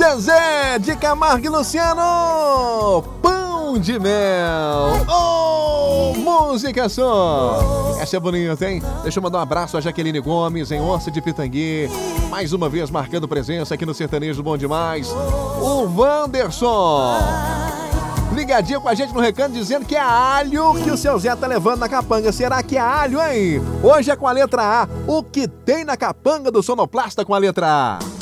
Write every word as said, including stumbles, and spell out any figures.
Zezé de Camargo e Luciano, Pão de Mel. Oh, música só. Essa é bonita, hein? Deixa eu mandar um abraço a Jaqueline Gomes, em Onça de Pitangui. Mais uma vez marcando presença aqui no Sertanejo Bom Demais. O Wanderson. Ligadinho com a gente no recado dizendo que é alho que o seu Zé tá levando na capanga. Será que é alho, hein? Hoje é com a letra A. O que tem na capanga do Sonoplasta com a letra A?